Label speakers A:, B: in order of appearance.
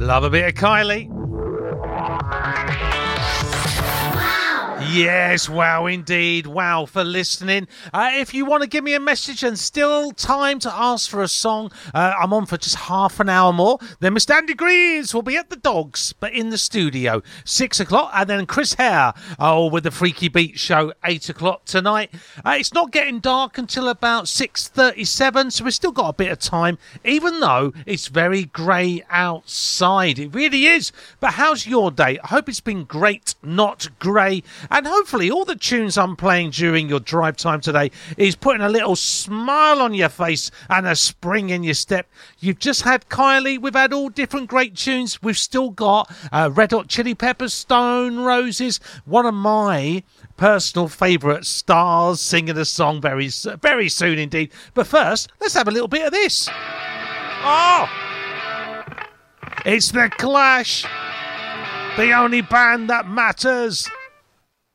A: Love a bit of Kylie. Yes, wow, indeed. Wow for listening. If you want to give me a message and still time to ask for a song, I'm on for just half an hour more. Then Mr. Andy Greaves will be at the Dogs, but in the studio, 6 o'clock. And then Chris Hare with the Freaky Beat Show, 8 o'clock tonight. It's not getting dark until about 6:37, so we've still got a bit of time, even though it's very grey outside. It really is. But how's your day? I hope it's been great, not grey. And hopefully all the tunes I'm playing during your drive time today is putting a little smile on your face and a spring in your step. You've just had Kylie. We've had all different great tunes. We've still got Red Hot Chili Peppers, Stone Roses, one of my personal favourite stars singing a song very, very soon indeed. But first, let's have a little bit of this. Oh! It's The Clash, the only band that matters.